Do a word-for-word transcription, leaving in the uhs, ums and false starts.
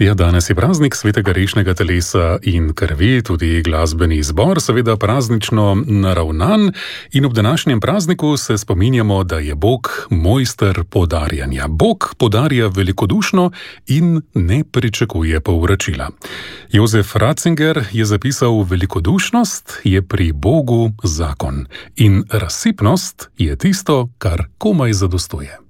Ja, danes je praznik svetega rešnega telesa in krvi, tudi glasbeni zbor, seveda praznično naravnan, in ob današnjem prazniku se spominjamo, da je Bog mojster podarjanja. Bog podarja velikodušno in ne pričakuje povračila. Jozef Ratzinger je zapisal: velikodušnost je pri Bogu zakon in razsipnost je tisto, kar komaj zadostuje.